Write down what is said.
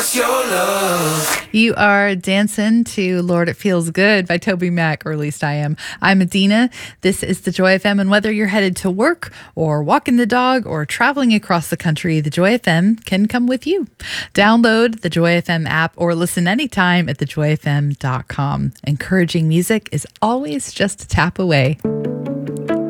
You are dancing to Lord It Feels Good by Toby Mac, or at least I am. I'm Adina. This is the Joy FM, and whether you're headed to work or walking the dog or traveling across the country, the Joy FM can come with you. Download the Joy FM app or listen anytime at thejoyfm.com. Encouraging music is always just a tap away.